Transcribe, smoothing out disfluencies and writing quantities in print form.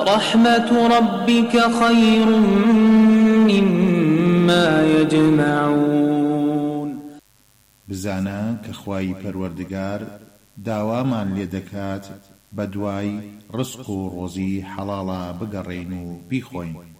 ورحمة ربك خير مما يجمعون. بزانا كخواي پروردگار داوامان لێدەکات بەدوای ڕزق و ڕۆزی حەڵاڵە بگەڕێین و بیخۆین.